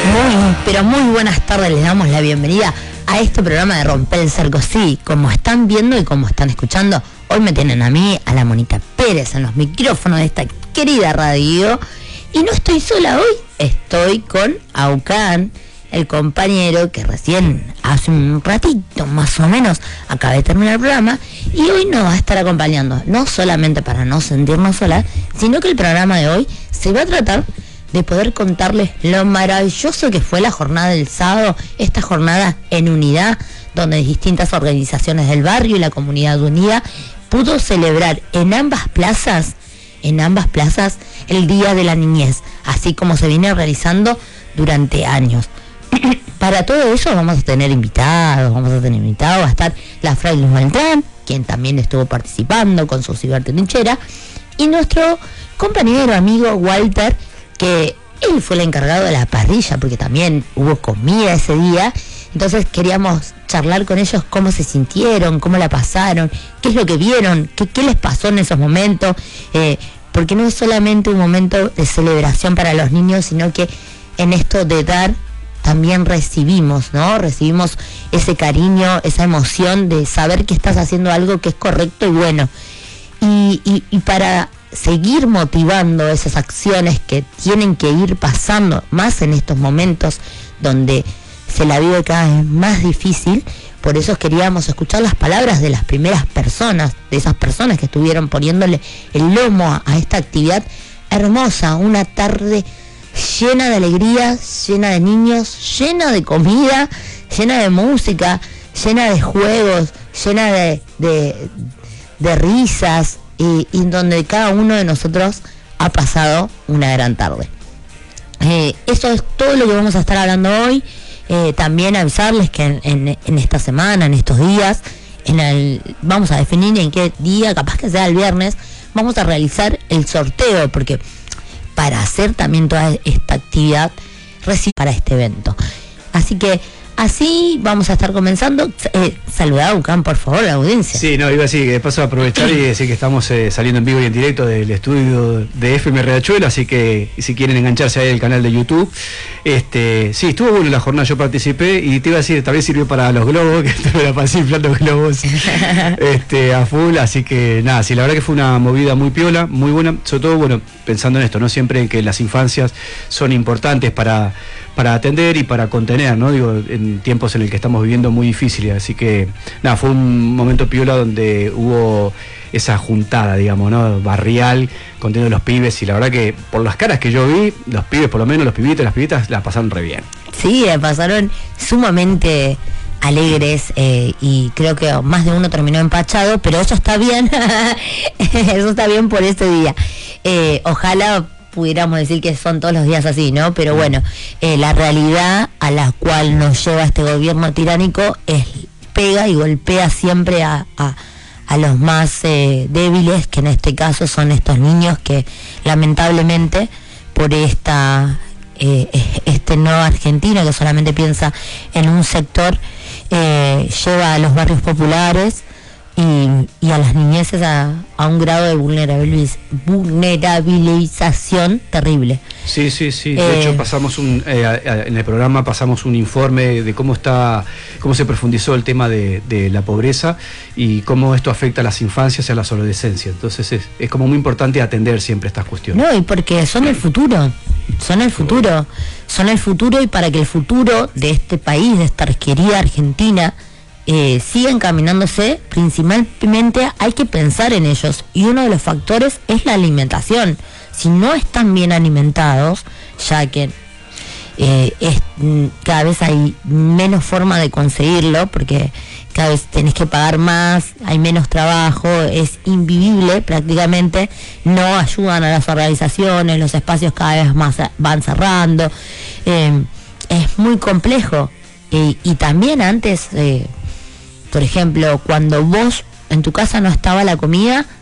Pero muy buenas tardes, les damos la bienvenida a este programa de Romper el Cerco. Sí, como están viendo y como están escuchando, hoy me tienen a mí, a la Monita Pérez, en los micrófonos de esta querida radio. Y no estoy sola hoy, estoy con Aucán, el compañero que recién, hace un ratito más o menos, acaba de terminar el programa, y hoy nos va a estar acompañando, no solamente para no sentirnos solas, sino que el programa de hoy se va a tratar de poder contarles lo maravilloso que fue la jornada del sábado, esta jornada en unidad, donde distintas organizaciones del barrio y la comunidad unida pudo celebrar en ambas plazas el Día de la Niñez, así como se viene realizando durante años. Para todo eso vamos a tener invitados, va a estar la Fray Luz Beltrán, quien también estuvo participando con su cibertrinchera, y nuestro compañero, amigo Walter, que él fue el encargado de la parrilla, porque también hubo comida ese día. Entonces queríamos charlar con ellos cómo se sintieron, cómo la pasaron, qué es lo que vieron, qué les pasó en esos momentos, porque no es solamente un momento de celebración para los niños, sino que en esto de dar también recibimos, ¿no? Recibimos ese cariño, esa emoción de saber que estás haciendo algo que es correcto y bueno. Y para seguir motivando esas acciones que tienen que ir pasando, más en estos momentos donde se la vive cada vez más difícil, por eso queríamos escuchar las palabras de las primeras personas, de esas personas que estuvieron poniéndole el lomo a esta actividad hermosa, una tarde llena de alegría, llena de niños, llena de comida, llena de música, llena de juegos, llena de risas, y donde cada uno de nosotros ha pasado una gran tarde. Eso es todo lo que vamos a estar hablando hoy. También avisarles que en esta semana, en estos días, vamos a definir en qué día, capaz que sea el viernes, vamos a realizar el sorteo, porque para hacer también toda esta actividad para este evento. Así que así vamos a estar comenzando. Saludá a Ucán, por favor, la audiencia. Sí, no, iba a decir que de paso aprovechar y decir que estamos saliendo en vivo y en directo del estudio de FM Riachuelo, así que si quieren engancharse ahí al canal de YouTube. Sí, estuvo bueno la jornada, yo participé y te iba a decir, también sirvió para los globos, que me la pasé inflando globos a full, así que nada, sí, la verdad que fue una movida muy piola, muy buena, sobre todo, bueno, pensando en esto, ¿no? Siempre en que las infancias son importantes para atender y para contener, ¿no? Digo, en tiempos en el que estamos viviendo muy difíciles, así que nada, fue un momento piola donde hubo esa juntada, digamos, ¿no? Barrial, conteniendo los pibes, y la verdad que por las caras que yo vi, los pibes, por lo menos los pibitos y las pibitas, la pasaron re bien. Sí, la pasaron sumamente alegres, y creo que más de uno terminó empachado, pero eso está bien, eso está bien por este día. Ojalá pudiéramos decir que son todos los días así, ¿no? Pero bueno, la realidad a la cual nos lleva este gobierno tiránico pega y golpea siempre a los más débiles, que en este caso son estos niños que lamentablemente por este nuevo argentino que solamente piensa en un sector, lleva a los barrios populares y a las niñeces a un grado de vulnerabilización terrible. Sí, de hecho pasamos en el programa pasamos un informe de cómo se profundizó el tema de la pobreza y cómo esto afecta a las infancias y a las adolescencias. Entonces es como muy importante atender siempre estas cuestiones. No, y porque son el futuro, y para que el futuro de este país, de esta querida Argentina, siga encaminándose, principalmente hay que pensar en ellos, y uno de los factores es la alimentación. Si no están bien alimentados, ya que cada vez hay menos forma de conseguirlo, porque cada vez tenés que pagar más, hay menos trabajo, es invivible prácticamente, no ayudan a las organizaciones, los espacios cada vez más van cerrando, es muy complejo. Y también antes, por ejemplo, cuando vos en tu casa no estaba la comida,